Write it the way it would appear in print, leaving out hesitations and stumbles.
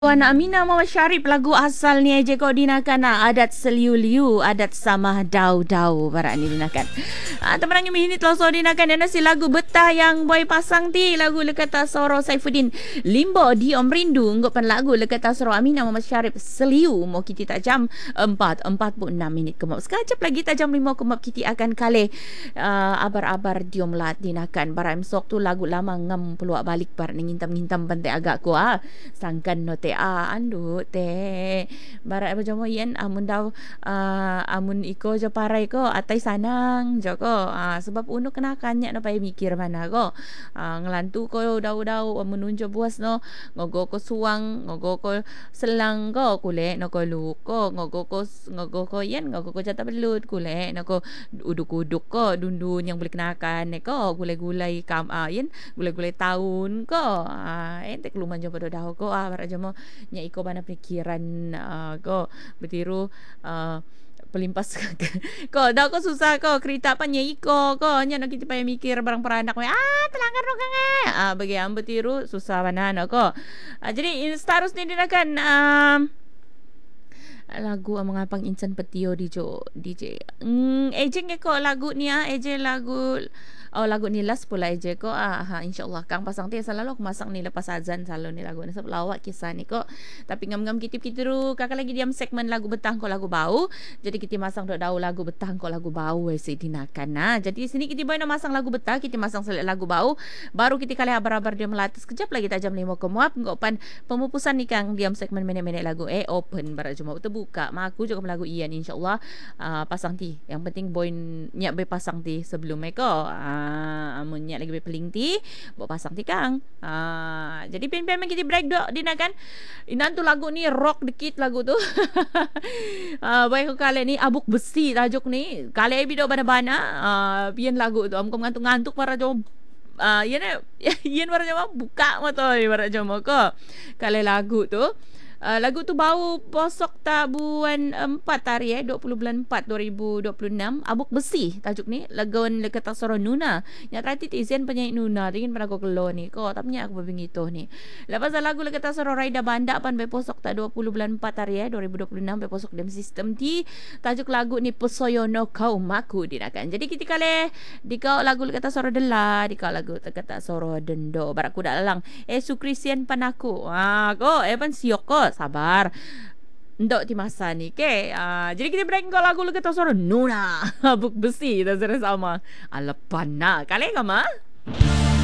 Wan Amina Muhammad Syarif lagu asal ni aja kau dinakan adat seliu-liu adat sama dau-dau barak ni dinakan. Temenang minit lah so dinakan dan si lagu betah yang boy pasang ti lagu lekata Soro Saifuddin Limbo di Om Rindu nggopan lagu lekata Soro Amina Muhammad Syarif seliu mau kiti tak jam 4:46 kemap sekejap lagi tak jam 5 kemap kiti akan kale abar-abar diom lat dinakan barak sok tu lagu lama ngam peluak balik bar ngintam-ngintam pantai agak ku sangkan note andu te barat apa jomo yen amun daw amun iko jo parai ko atai sanang joko sebab unu kenakannya no payah mikir mana ko ngelantu ko daw menunjuk buas no ngogo ko suang ngogo ko selang ko kule no ko luko ngogo ko yen ngogo ko jata belut kule no ko uduk-uduk ko dundun yang boleh kenakan ne ko gulai-gulai yen gulai-gulai tahun ko ente keluman jo pada daw ko barat jomo nya iko mana pikiran ko bertiru pelimpas ko dah ko susah ko kereta apa nya iko ko nya nak kita payah mikir barang peranak telanggar dong kang bagi am bertiru susah mana ko jadi seterus ni dia akan lagu mengapang insan petio DJ ejeng ko lagu ni lagu ni last pula aja ko insyaallah kang pasang ti selalu aku masang ni lepas azan selalu ni lagu ni sebab lawak kisah ni ko tapi ngam-ngam kitip-kitip dulu kakak lagi diam segmen lagu betang ko lagu bau jadi kita masang dok dau lagu betang ko lagu bau wesi dinakan jadi sini kita boleh masang lagu betang kita masang selek lagu bau baru kita kali abar-abar dia melatas kejap lagi tak jam 5 ke muap ngopan pemupusan ni kang diam segmen menek-menek lagu open barat cuma terbuka mak aku juga lagu ian insyaallah pasang ti yang penting boy nyak be pasang ti sebelum ko amunnya lagi berpeling ti bawa pasang ti kang jadi pen-pen kita break dok dinakan inan tu lagu ni rock dikit lagu tu baik ko kali ni abuk besi tajuk ni kali abi dok bana-bana pian lagu tu amko ngantuk-ngantuk para jom yen para jom buka matoi para jom ko kali lagu tu lagu tu bau posok tabuan 4 hari 20 bulan 4 2026 abuk besi tajuk ni laguan lekata Soro Nuna nya rati tizen penyanyi Nuna tingin pada ko kelo ni ko tapnya aku bingito ni lepas lagu lekata Soro Raida Banda pan be posok ta 20 bulan 4 hari 2026 be posok dem sistem ti tajuk lagu ni Pesoyono Kau Maku dinakan jadi kita kali dikau lagu lekata Soro Dela dikau lagu lekata Soro Dendo barak ku dak lalang Sukristian panaku ko pan siok ko sabar ndok di masa ni jadi kita break kau lagu lekata Soro Nuna abuk besi dah sama alepana kali kama